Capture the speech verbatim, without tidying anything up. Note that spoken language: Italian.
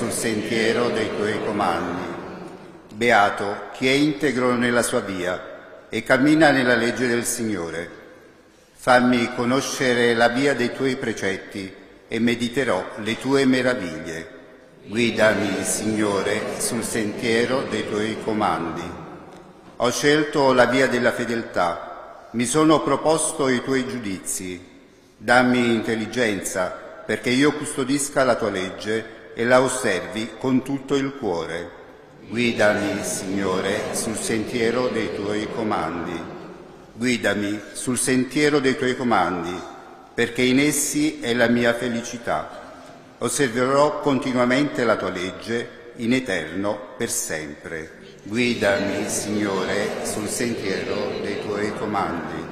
sul sentiero dei tuoi comandi. Beato chi è integro nella sua via e cammina nella legge del Signore. Fammi conoscere la via dei tuoi precetti e mediterò le tue meraviglie. Guidami, Signore, sul sentiero dei tuoi comandi. Ho scelto la via della fedeltà, mi sono proposto i tuoi giudizi. Dammi intelligenza perché io custodisca la tua legge e la osservi con tutto il cuore. Guidami, Signore, sul sentiero dei tuoi comandi. Guidami sul sentiero dei tuoi comandi, perché in essi è la mia felicità. Osserverò continuamente la tua legge, in eterno per sempre. Guidami, Signore, sul sentiero dei tuoi comandi.